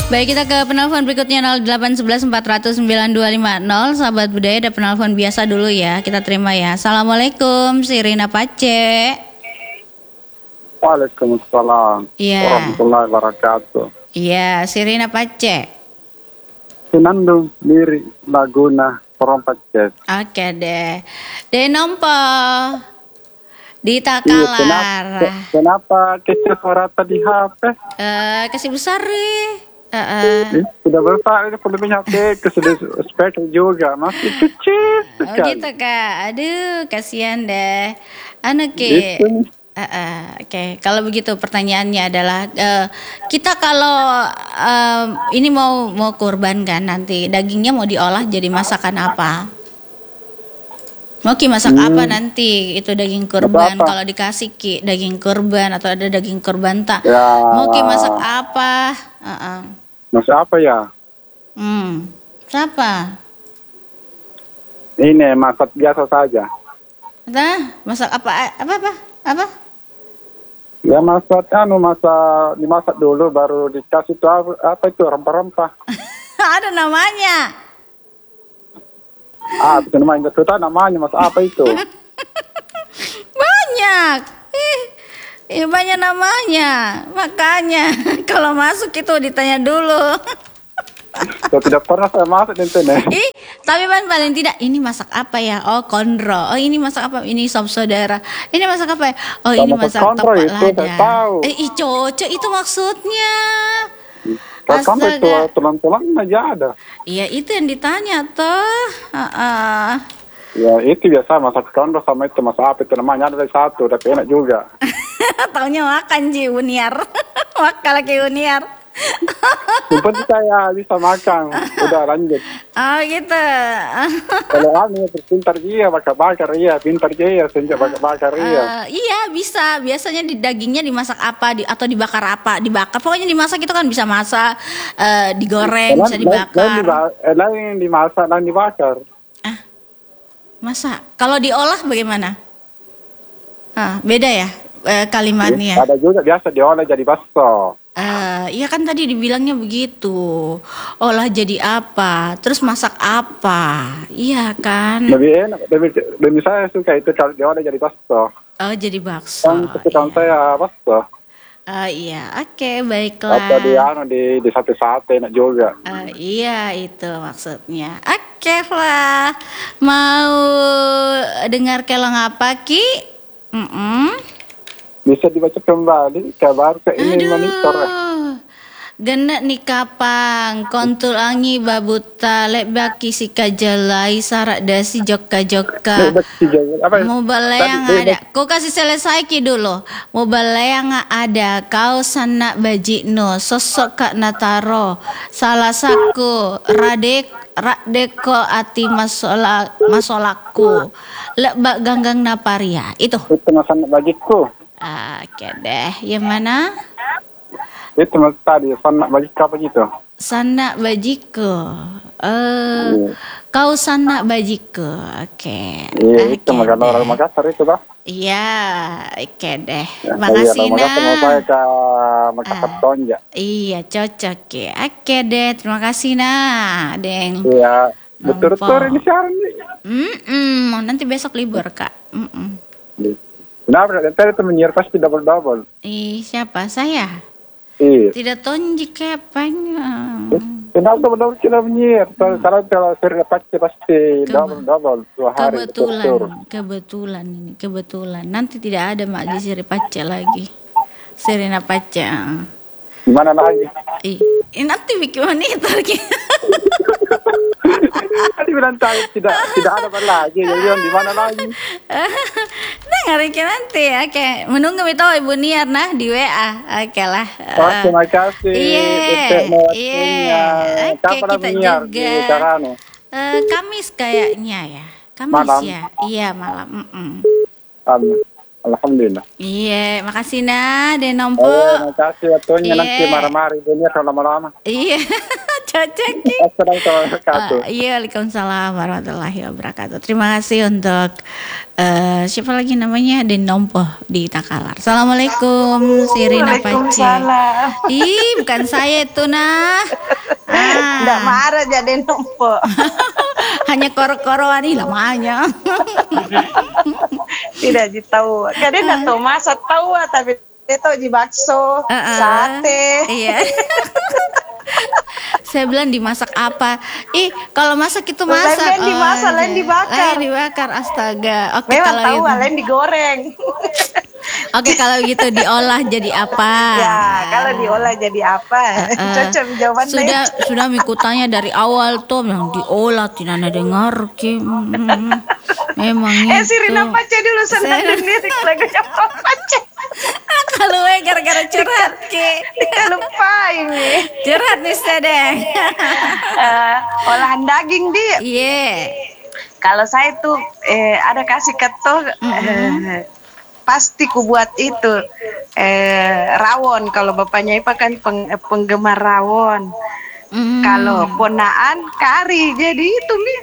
Baik, kita ke penelpon berikutnya 0811 400 9250. Sahabat budaya, ada penelpon biasa dulu ya. Kita terima ya. Assalamualaikum, Sirina Pace. Waalaikumsalam warahmatullahi wabarakatuh. Iya, Sirina Pace. Sinandung diri Laguna Porompaces. Oke deh. Denompo di Takalar. Kenapa kecil suara tadi HP? Kasih besar nih. Sudah besar ini pelebihnya HP, sudah spek juga masih kecil sekali. Oh gitu Kak. Aduh, kasihan deh. Oke. Kalau begitu pertanyaannya adalah kita kalau ini mau kurban kan nanti, dagingnya mau diolah jadi masakan apa? Mau masak apa nanti itu daging kurban? Kalau dikasih daging kurban atau ada daging kurban tak? Ya. Mau masak apa? Masak apa ya? Siapa? Ini masak biasa saja. Masak apa? Apa? Ya dimasak dulu baru dikasih itu apa itu rempah-rempah. Ada namanya. Itu namanya masak apa itu? Banyak. Banyak namanya. Makanya kalau masuk itu ditanya dulu. Tidak pernah saya masak di internet. Tapi paling tidak ini masak apa ya? Oh, kondro. Oh, ini masak apa? Ini sop saudara. Ini masak apa ya? Oh, ini masak topak lada. Cocok itu maksudnya. Kondro itu tulang-tulang aja ada. Iya, itu yang ditanya toh. Ya, itu biasa masak kondro sama itu masak apa itu namanya ada satu, tapi enak juga. Taunya makan Ji Uniar. Wakal lagi Uniar. Seperti saya bisa makan, udah lanjut. Oh gitu. Kalau pintar dia bakar iya, pintar dia senja bakar iya. Iya bisa, biasanya dagingnya dimasak apa atau dibakar apa, dibakar. Pokoknya dimasak itu kan bisa masak, digoreng, bisa dibakar. Lain dimasak dan dibakar. Masa? Kalau diolah bagaimana? Beda ya kalimatnya. Ada juga biasa diolah jadi bakso. Iya kan tadi dibilangnya begitu. Olah jadi apa? Terus masak apa? Iya kan? Lebih enak, lebih saya suka itu kalau diolah jadi bakso. Oh jadi bakso. Kesukaan saya bakso. Iya, oke, baiklah. Atau di sate-sate enak juga. Iya itu maksudnya. Oke lah. Mau dengar kelong apa Ki? Bisa dibaca kembali kabar ke ini monitor. Genak nih kapang kontul angi babuta lek baki si kajalai sarak dasi joka mau yang ada kau kasih selesai ki dulu mau yang ada kau sanak bajikno sosok kak nataro salah saku radeko ati masolaku lek bak ganggang naparia itu sanak bajiku. Oke deh, yang mana? Itu tadi sanak bajiku apa gitu? Sanak bajiku. Kau sanak bajiku. Oke. Iya, itu makanan orang Makassar itu, Bah. Iya, oke deh. Makasih nah. Saya ke Makassar Tonja. Iya, cocok ya. Oke deh, terima kasih nah, Deng. Iya, betul-betul ini siaran nih. Nanti besok libur, Kak. Kenapa? Tadi itu menyiar pasti double-double. Siapa? Saya? Iya. Tidak tonjik kepanya. Kenapa double-double tidak menyiar? Kalau sering pasti double-double 2 hari. Kebetulan. Nanti tidak ada Mak di Siri Pace lagi. Serena Pace. Gimana lagi? Nanti bikin monitor gitu. Tadi bilang tidak ada lagi. Jadi di mana lagi? Dengarin nanti. Oke, menunggu itu Ibu Niar nah di WA. Oke lah. Terima kasih. Iya. Oke, kita juga. Kamis kayaknya ya. Kamis ya. Iya malam. Alhamdulillah. Iya, makasih nah, Denompo. Makasih atunya nanti marah-marah Ibu Niar kalau lama-lama. Iya, Cocok Ki. Assalamualaikum warahmatullahi wabarakatuh. Iya, waalaikumsalam warahmatullahi wabarakatuh. Terima kasih untuk siapa lagi namanya Denompo di Takalar. Assalamualaikum Sirina Pace. Waalaikumsalam. Ih, bukan saya itu nah. Nggak marah jadi Denompo. Hanya koro-koroan nih lamanya. Tidak tahu. Kadang nggak tahu masak tahu tapi dia tahu di bakso, sate. Iya. Saya bilang dimasak apa? Kalau masak itu masak. Lain dimasak, lain dibakar. Dibakar, astaga. Oke, Memang kalau tahu, gitu. lain digoreng. Oke, kalau gitu diolah jadi apa? Ya, kalau diolah jadi apa? Cocok jawabannya. Sudah mikutanya dari awal tuh yang diolah tidak ada dengar Ki. Memang itu. Sirina Pace dulu senang lirik lagunya Pak Pace. Kalau gara-gara curhat Ki. Lupa ini. Curhat nih sedeng. Olahan daging dia. Iya. Kalau saya tuh ada kasih keto pasti ku buat itu rawon. Kalau bapaknya Ipa kan penggemar rawon. Kalau ponaan kari. Jadi itu nih.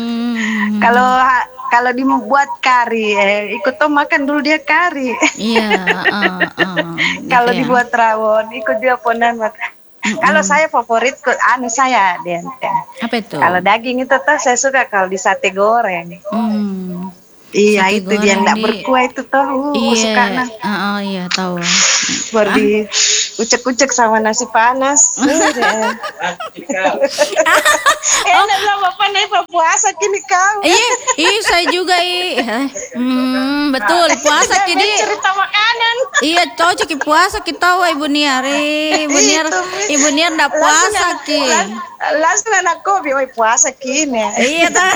Kalau dibuat kari, ikut tuh makan dulu dia kari. Iya. Kalau dibuat rawon, ikut dia ponaan makan. Kalau saya favorit saya Denten. Apa itu? Kalau daging itu tuh saya suka kalau di sate goreng. Iya, sate itu dia nggak nih. berkuah itu tuh. Iya. Suka nah. Iya tahu. Baru di ucek-ucek sama nasi panas. Enak lah bapak nih puasa kini kau. Iya, saya juga betul puasa jadi. Cerita makanan. Iya cocok Ki puasa kita Ibu Niar. Ibu Niar ndak puasa Ki. Langsung anak kopi, puasa kini. Iya ta.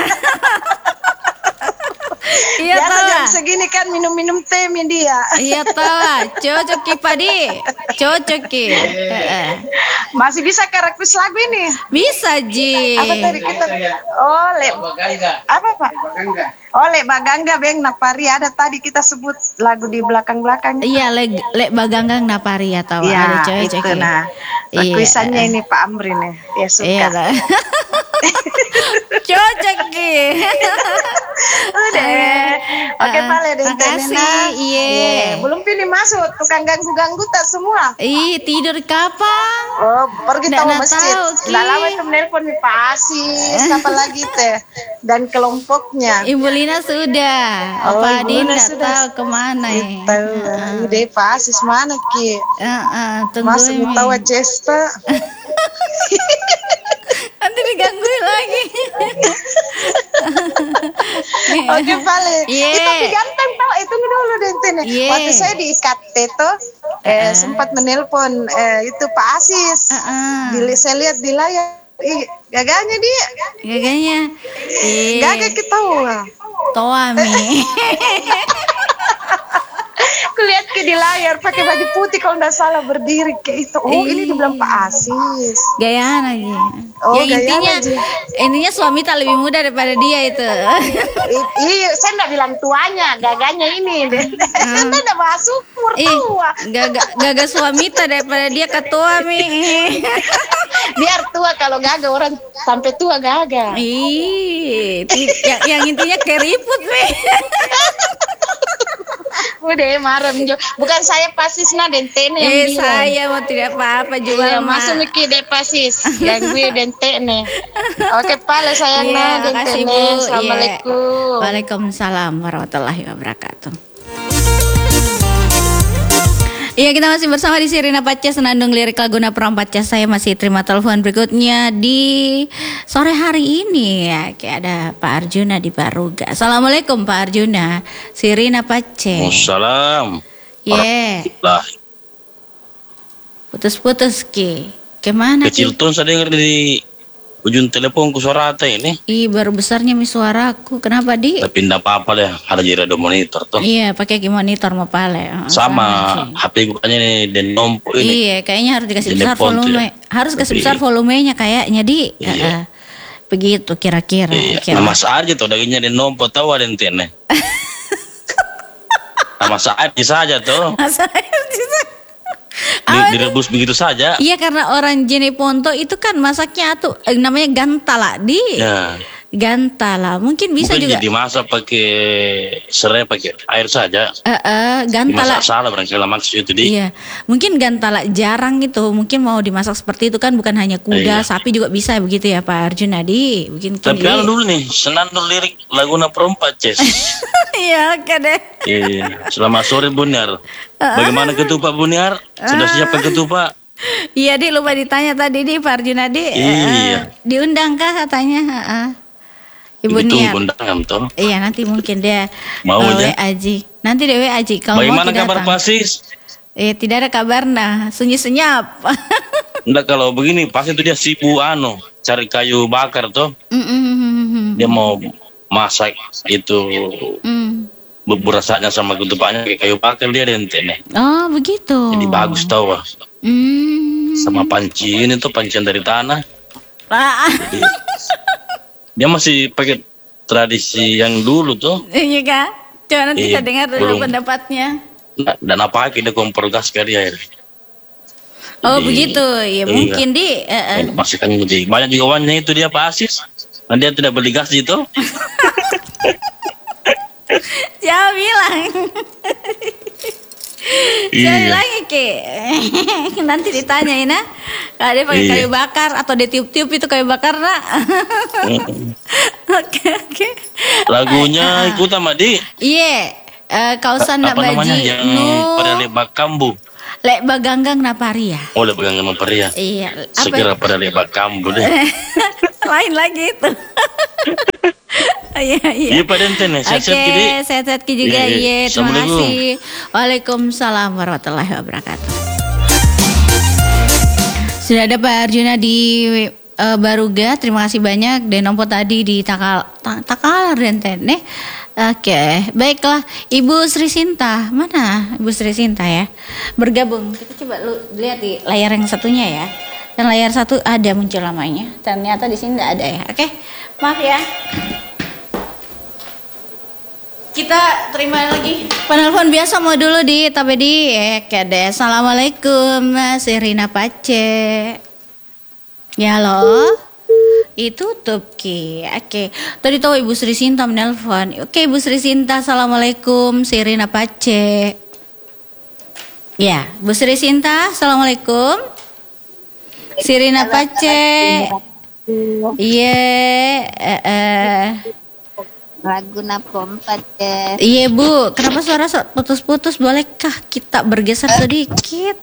Iya Biasa tahu. jam segini kan minum-minum teh dia. Iya tahu. Cocok Ki Padi. Cocok Ki. Masih bisa karakter lagu ini? Bisa Ji. Apa tadi kita? Oh, apa Pak? Oh, Lek Bagangga Beng Napari ada tadi kita sebut lagu di belakang-belakang. Iya, Lek Baganggang Napari ya tahu ada cocok itu Ki. nah. Kuisannya ini Pak Amrin ya. Dia suka. Iya lah. Cocok Ki. Udah. Oke, Pale deh. Makasih. Iya. Belum pilih masuk tukang ganggu-ganggu tak semua. Tidur kapan? Oh, pergi Nggak tahu nak masjid. tahu, Ki. Nggak lama itu menelpon nih Pak Asis, apa lagi teh dan kelompoknya. Ibu Lina sudah. Oh, Apa Ibu Din Lina nggak sudah. tahu kemana ya? Tahu. Udah Pak Asis mana Ki? Tunggu Masuk ini. tahu Cesta. Nanti digangguin lagi. Oke, Pale. Iya. Tapi ganteng tau, itu dulu Denten. Iya. Waktu saya di IKT tuh sempat menelpon itu Pak Asis. Saya lihat di layar. Gagahnya dia. Gaganya. Gagah ketawa. Toami. Kulihat ke di layar pakai baju putih kalau nggak salah berdiri kayak itu. Oh, ini dibilang Pak Asis. Gayaan aja. Oh, Yang gayaan aja. intinya suami tak lebih muda daripada dia itu. Iya, saya nggak bilang tuanya, gagahnya ini. Saya nggak bahas umur tua. Gagah suami tak daripada dia ketua Mi. Biar tua kalau gagah orang sampai tua gagah. Yang intinya keriput Mi. Udah marah bukan saya pasis na Dentene yang bilang. Saya mau tidak apa-apa juga masuk Miki de pasis yang gue Dentene. Oke Pale sayang na Dentene. Assalamualaikum. Waalaikumsalam warahmatullahi wabarakatuh. Iya, kita masih bersama di Sirina Pace, senandung lirik Laguna Perempat. Saya masih terima telepon berikutnya di sore hari ini ya. Kayak ada Pak Arjuna di Baruga. Assalamualaikum Pak Arjuna. Sirina Pace. Wassalam. Putus-putus Ki. Kemana Kecil Ki? tuh saya dengar di ujung teleponku suara ate ini. Baru besarnya mi suaraku. Kenapa di? Tapi enggak apa-apa deh, ada jadi ada monitor tuh. Iya, pakai monitor mau Pale. Sama HP bukannya nih dan nompo ini. Iya, kayaknya harus dikasih besar Telepon tuh volume. ya. Harus kasih Tapi- besar volumenya kayaknya di. Iya. Begitu kira-kira. Iya, nama saja tuh dagingnya dan nompo tahu ada nih. Nama saja saja tuh. Masa Direbus begitu saja. Iya, karena orang Jeneponto itu kan masaknya tuh namanya gantala di. Ya. Gantala, mungkin bisa Mungkin juga. dimasak pakai serai pakai air saja. Gantala. Dimasak salah barangkali maksud itu di. Iya, mungkin gantala jarang itu, mungkin mau dimasak seperti itu kan, bukan hanya kuda, Iya. sapi juga bisa begitu ya Pak Arjunadi. Mungkin Tapi kalau dulu nih, senandung lirik Laguna Perempat, Ces. Iya, oke deh. Iya. Selamat sore Buniar. Bagaimana ketupat Buniar? Sudah siapkan ketupat? Iya, Di, lupa ditanya tadi di Pak Arjunadi. Iya. Diundang kah katanya? Ibu Itu Niar. undangan toh. Iya, nanti mungkin dia Mau aja. Aji. Nanti dia Aji. Kalau mau Bagaimana tidak kabar datang. Pak Sis? Tidak ada kabar, nah sunyi senyap. Enggak, kalau begini pasti itu dia sibuk cari kayu bakar toh. Dia mau masak itu bubur rasanya sama ketupatnya kayak kayu bakar dia ente nih. Oh, begitu. Jadi bagus tau wah. Sama panci ini tuh pancian dari tanah. Jadi, dia masih pakai tradisi yang dulu tuh. Iya kan? Coba nanti Iya, kita dengar dulu belum. pendapatnya. Nah, dan apa kita kompor gas kali air. Oh, Jadi, begitu. Ya iya. mungkin di Masih kan jadi banyak juga uangnya itu dia Pak Asis. Dan dia tidak beli gas itu. Jangan bilang. Jangan Iya. lagi Ki. Nanti ditanyain nah. Kalau dia pakai Iya. kayu bakar atau dia tiup-tiup itu kayu bakar nak. Oke. Lagunya ikut sama di Iya. Kausan nak apa namanya baji yang nu pada lebak kambu. lek baganggang naparia. Oh lebak yang memperia. Iya. Sekira pada lebak kambu deh. Lain lagi itu. Iya. Iya Pak Denten nih, sehat-sehat Ki, Di. Oke, sehat-sehat Ki juga. Iya, iya. Iya, terima Assalamualaikum. kasih. Waalaikumsalam warahmatullahi wabarakatuh. Sudah ada Pak Arjuna di Baruga, terima kasih banyak. Dan nomor tadi di Takalar Denten nih. Oke, baiklah. Ibu Sri Sinta, mana Ibu Sri Sinta ya? Bergabung. Kita coba lihat di layar yang satunya ya. Dan layar satu ada muncul namanya. Ternyata di sini tidak ada ya. Oke, maaf ya. Kita terima lagi penelpon biasa mau dulu di tapi di oke deh. Assalamualaikum Mas Irina Pace. Ya halo. Ditutup Ki. Oke. Tadi tahu Ibu Sri Sinta menelpon. Oke Ibu Sri Sinta, assalamualaikum. Irina Pace. Ya, Bu Sri Sinta, assalamualaikum. Irina Pace. Iya. Laguna Perempat ya. Iya Bu, kenapa suara putus-putus? Bolehkah kita bergeser sedikit?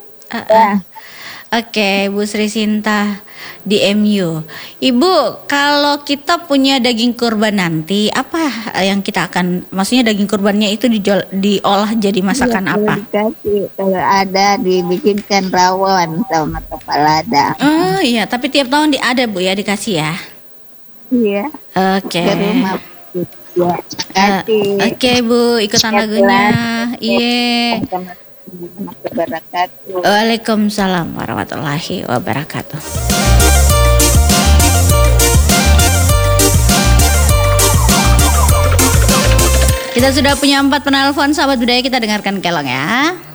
Oke, Bu Sri Sinta di MU. Ibu, kalau kita punya daging kurban nanti, apa yang kita akan, maksudnya daging kurbannya itu diolah jadi masakan apa? Dikasih, kalau ada dibikinkan rawon sama kepala ada. Oh iya, tapi tiap tahun ada Bu ya dikasih ya? Iya. Oke. Ke rumah. Ya, kasih. Oke Bu, ikutan lagunya. Iya. Waalaikumsalam warahmatullahi wabarakatuh. Kita sudah punya 4 penelpon sahabat budaya, kita dengarkan kelong ya.